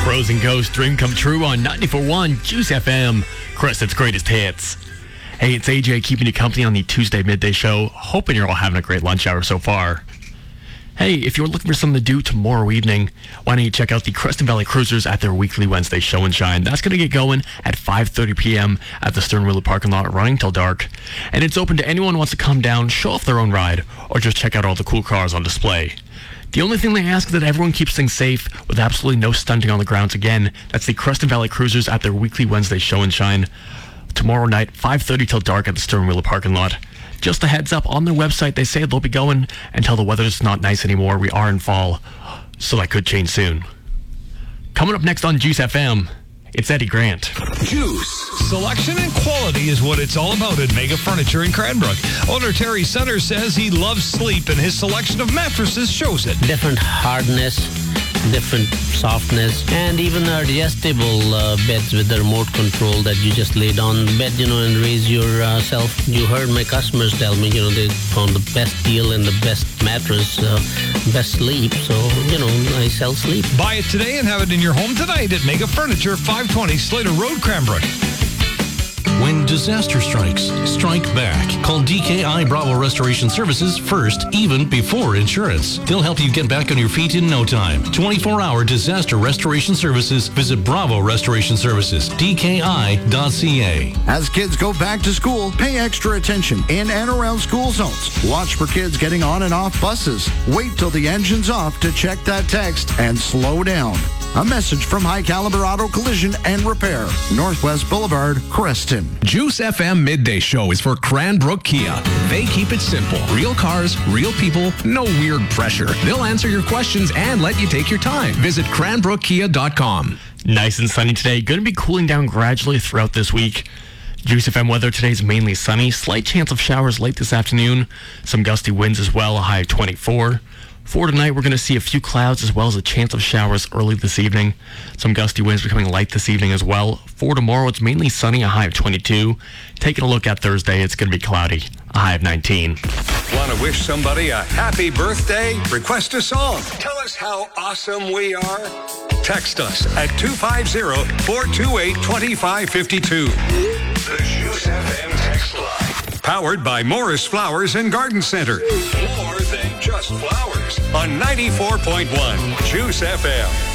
Frozen Ghost, Dream Come True on 94.1 Juice FM, Crescent's greatest hits. Hey, it's AJ keeping you company on the Tuesday midday show. Hoping you're all having a great lunch hour so far. Hey, if you're looking for something to do tomorrow evening, why don't you check out the Crescent Valley Cruisers at their weekly Wednesday show and shine. That's going to get going at 5:30 p.m. at the Stern Wheeler parking lot, running till dark. And it's open to anyone who wants to come down, show off their own ride, or just check out all the cool cars on display. The only thing they ask is that everyone keeps things safe with absolutely no stunting on the grounds. Again, that's the Crescent Valley Cruisers at their weekly Wednesday show and shine. Tomorrow night, 5:30 till dark at the Stern Wheeler parking lot. Just a heads up, on their website, they say they'll be going until the weather's not nice anymore. We are in fall, so that could change soon. Coming up next on Juice FM, it's Eddie Grant. Juice. Selection and quality is what it's all about at Mega Furniture in Cranbrook. Owner Terry Sutter says he loves sleep, and his selection of mattresses shows it. Different hardness, different softness, and even adjustable beds with the remote control that you just lay down the bed, and raise yourself. You heard my customers tell me, they found the best deal and the best mattress, best sleep. So, I sell sleep. Buy it today and have it in your home tonight at Mega Furniture, 520 Slater Road, Cranbrook. When disaster strikes, strike back. Call DKI Bravo Restoration Services first, even before insurance. They'll help you get back on your feet in no time. 24-hour disaster restoration services. Visit Bravo Restoration Services, DKI.ca. As kids go back to school, pay extra attention in and around school zones. Watch for kids getting on and off buses. Wait till the engine's off to check that text and slow down. A message from High Caliber Auto Collision and Repair, Northwest Boulevard, Creston. Juice FM Midday Show is for Cranbrook Kia. They keep it simple. Real cars, real people, no weird pressure. They'll answer your questions and let you take your time. Visit cranbrookkia.com. Nice and sunny today. Going to be cooling down gradually throughout this week. Juice FM weather today is mainly sunny. Slight chance of showers late this afternoon. Some gusty winds as well, a high of 24. For tonight, we're going to see a few clouds as well as a chance of showers early this evening. Some gusty winds becoming light this evening as well. For tomorrow, it's mainly sunny, a high of 22. Taking a look at Thursday, it's going to be cloudy, a high of 19. Want to wish somebody a happy birthday? Request a song. Tell us how awesome we are. Text us at 250-428-2552. The Juice FM text line. Powered by Morris Flowers and Garden Center. More than just flowers. On 94.1 Juice FM.